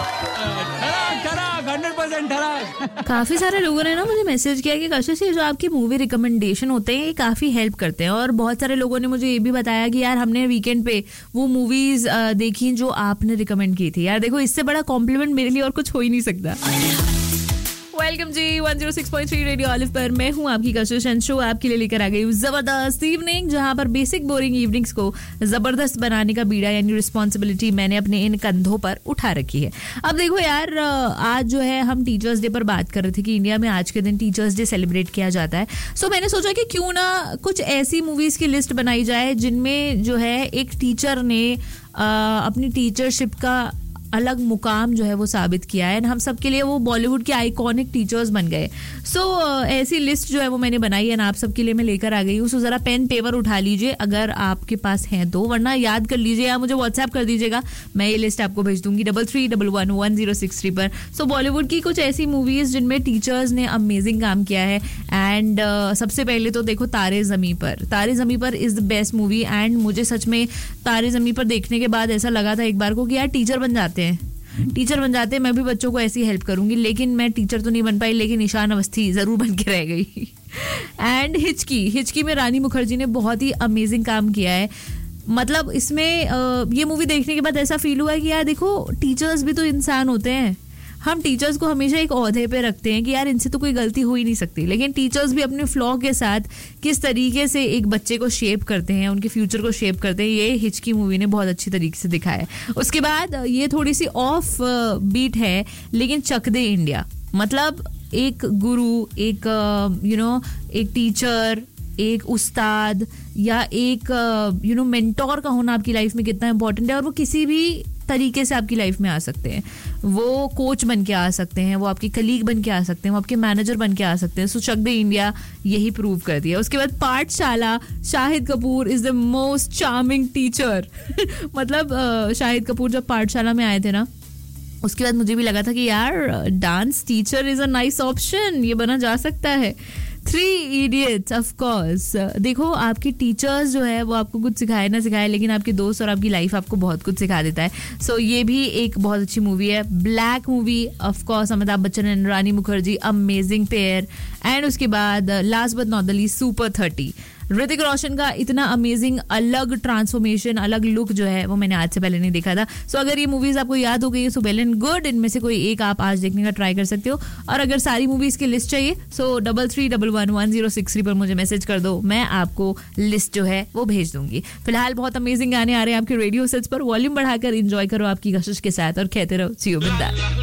काफी सारे लोगों ने ना मुझे मैसेज किया कि कशिश ये जो आपकी मूवी रिकमेंडेशन होते हैं ये काफी हेल्प करते हैं, और बहुत सारे लोगों ने मुझे ये भी बताया कि यार हमने वीकेंड पे वो मूवीज देखी जो आपने रिकमेंड की थी। यार देखो, इससे बड़ा कॉम्प्लीमेंट मेरे लिए और कुछ हो ही नहीं सकता। वेलकम जी 106.3 रेडियो ऑलिव पर मैं हूं आपकी कशिश एंड शो आपके लिए लेकर आ गई हूं जबरदस्त इवनिंग, जहां पर बेसिक बोरिंग इवनिंग्स को जबरदस्त बनाने का बीड़ा यानी रिस्पॉन्सिबिलिटी मैंने अपने इन कंधों पर उठा रखी है। अब देखो यार, आज जो है हम टीचर्स डे पर बात कर रहे थे कि इंडिया में आज के दिन टीचर्स डे सेलिब्रेट किया जाता है। सो मैंने सोचा कि क्यों ना कुछ ऐसी मूवीज की लिस्ट बनाई जाए जिनमें जो है एक टीचर ने अपनी टीचरशिप का अलग मुकाम जो है वो साबित किया है, हम सबके लिए वो बॉलीवुड के आइकॉनिक टीचर्स बन गए। सो ऐसी लिस्ट जो है वो मैंने बनाई है ना, आप सबके लिए मैं लेकर आ गई हूँ। सो जरा पेन पेपर उठा लीजिए अगर आपके पास है तो, वरना याद कर लीजिए या मुझे व्हाट्सएप कर दीजिएगा, मैं ये लिस्ट आपको भेज दूंगी 33111063 पर। सो बॉलीवुड की कुछ ऐसी मूवीज जिनमें टीचर्स ने अमेजिंग काम किया है। एंड सबसे पहले तो देखो तारे ज़मीं पर। तारे ज़मीं पर is the best movie, and मुझे सच में तारे ज़मीं पर देखने के बाद ऐसा लगा था एक बार को कि यार टीचर बन जाते हैं, मैं भी बच्चों को ऐसी हेल्प करूंगी। लेकिन मैं टीचर तो नहीं बन पाई, लेकिन ईशान अवस्थी जरूर बन के रह गई। एंड हिचकी में रानी मुखर्जी ने बहुत ही अमेजिंग काम किया है। मतलब इसमें ये मूवी देखने के बाद ऐसा फील हुआ कि यार देखो, टीचर्स भी तो इंसान होते हैं। हम टीचर्स को हमेशा एक ओहदे पे रखते हैं कि यार इनसे तो कोई गलती हो ही नहीं सकती, लेकिन टीचर्स भी अपने फ्लॉ के साथ किस तरीके से एक बच्चे को शेप करते हैं, उनके फ्यूचर को शेप करते हैं, ये हिचकी मूवी ने बहुत अच्छी तरीके से दिखाया है। उसके बाद ये थोड़ी सी ऑफ बीट है, लेकिन चक दे इंडिया, मतलब एक गुरु, एक एक टीचर, एक उस्ताद या एक मेंटोर का होना आपकी लाइफ में कितना इंपॉर्टेंट है। और वो किसी भी तरीके से आपकी लाइफ में आ सकते हैं। वो कोच बन के आ सकते हैं, वो आपकी कलीग बन के आ सकते हैं, वो आपके मैनेजर बन के आ सकते हैं। सो चक दे इंडिया यही प्रूव कर दिया। उसके बाद पाठशाला, Shahid Kapoor is the most charming teacher. मतलब शाहिद कपूर जब पाठशाला में आए थे ना, उसके बाद मुझे भी लगा था कि यार dance teacher is a nice option, ये बना जा सकता है। 3 Idiots ऑफ कोर्स। देखो, आपकी टीचर्स जो है वो आपको कुछ सिखाए ना सिखाए, लेकिन आपके दोस्त और आपकी लाइफ आपको बहुत कुछ सिखा देता है। सो ये भी एक बहुत अच्छी मूवी है। Black movie of course, Amitabh Bachchan and Rani Mukherjee, amazing pair. And उसके बाद last but not the least super 30, Hrithik Roshan का इतना अमेजिंग अलग ट्रांसफॉर्मेशन, अलग लुक जो है वो मैंने आज से पहले नहीं देखा था। सो अगर ये मूवीज आपको याद हो गई है सो वेल एंड गुड, इनमें से कोई एक आप आज देखने का ट्राई कर सकते हो। और अगर सारी मूवीज की लिस्ट चाहिए सो 33111063 पर मुझे मैसेज कर दो, मैं आपको लिस्ट जो है वो भेज दूंगी। फिलहाल बहुत अमेजिंग गाने आ रहे हैं आपके रेडियो सेट्स पर, वॉल्यूम बढ़ाकर एंजॉय करो आपकी कशिश के साथ और कहते रहो सी यू बिंदास।